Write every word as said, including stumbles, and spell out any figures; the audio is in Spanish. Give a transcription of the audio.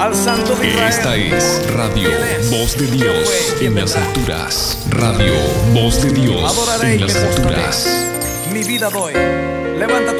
al Santo de Israel. Esta es Radio Voz de Dios en las alturas. Radio Voz de Dios Adoraré y en me las postraré. alturas. Mi vida doy. Levanta tu